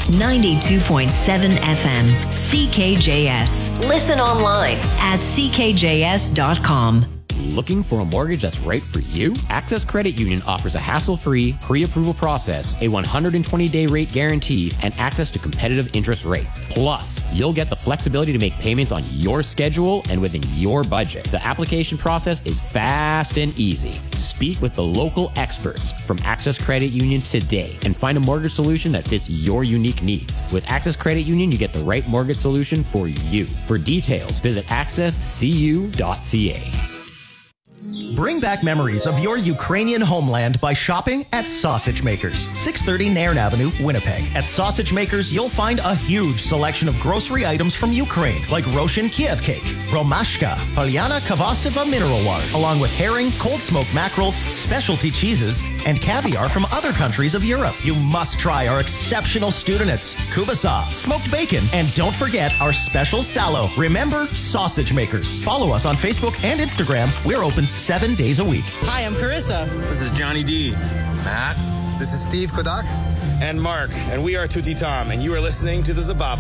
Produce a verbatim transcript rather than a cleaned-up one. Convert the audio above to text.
ninety-two point seven F M, C K J S. Listen online at c k j s dot com. Looking for a mortgage that's right for you? Access Credit Union offers a hassle-free, pre-approval process, a one hundred twenty day rate guarantee, and access to competitive interest rates. Plus, you'll get the flexibility to make payments on your schedule and within your budget. The application process is fast and easy. Speak with the local experts from Access Credit Union today and find a mortgage solution that fits your unique needs. With Access Credit Union, you get the right mortgage solution for you. For details, visit access c u dot c a. Bring back memories of your Ukrainian homeland by shopping at Sausage Makers, six thirty Nairn Avenue, Winnipeg. At Sausage Makers, you'll find a huge selection of grocery items from Ukraine, like Roshin Kiev cake, Romashka, Polyana Kavasiva mineral water, along with herring, cold smoked mackerel, specialty cheeses, and caviar from other countries of Europe. You must try our exceptional students, kubasa, smoked bacon, and don't forget our special salo. Remember, Sausage Makers. Follow us on Facebook and Instagram. We're open seven days a week. Hi, I'm Carissa. This is Johnny D. Matt. This is Steve Kodak. And Mark. And we are Tutti Tom. And you are listening to The Zababa.